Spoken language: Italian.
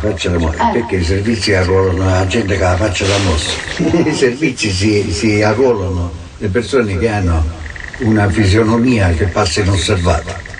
faccia da morte, perché i servizi arruolano la gente che ha la faccia da mossa. I servizi si arruolano le persone che hanno una fisionomia che passa inosservata.